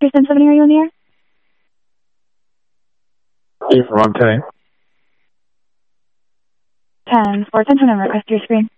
377, are you in the air? From 10. 10, 4, 10, request your screen.